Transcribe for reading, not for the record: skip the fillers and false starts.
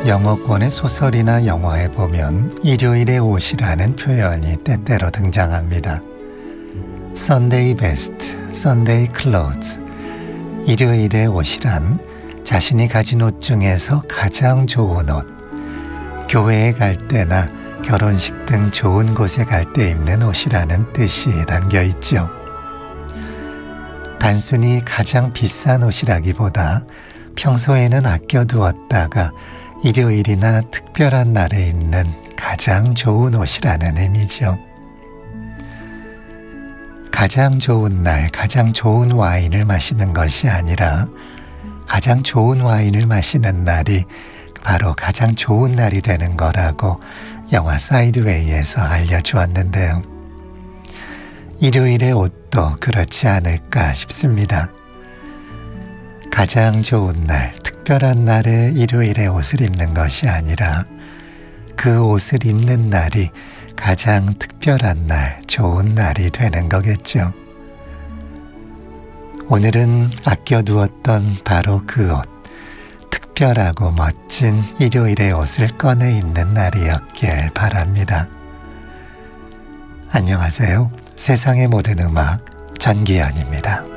영어권의 소설이나 영화에 보면 일요일의 옷이라는 표현이 때때로 등장합니다. Sunday best, Sunday clothes. 일요일의 옷이란 자신이 가진 옷 중에서 가장 좋은 옷, 교회에 갈 때나 결혼식 등 좋은 곳에 갈 때 입는 옷이라는 뜻이 담겨 있죠. 단순히 가장 비싼 옷이라기보다 평소에는 아껴두었다가 일요일이나 특별한 날에 입는 가장 좋은 옷이라는 의미죠. 가장 좋은 날, 가장 좋은 와인을 마시는 것이 아니라 가장 좋은 와인을 마시는 날이 바로 가장 좋은 날이 되는 거라고 영화 사이드웨이에서 알려주었는데요. 일요일의 옷도 그렇지 않을까 싶습니다. 가장 좋은 날, 특별한 날에 일요일에 옷을 입는 것이 아니라 그 옷을 입는 날이 가장 특별한 날, 좋은 날이 되는 거겠죠. 오늘은 아껴두었던 바로 그 옷, 특별하고 멋진 일요일의 옷을 꺼내 입는 날이었길 바랍니다. 안녕하세요. 세상의 모든 음악 전기현입니다.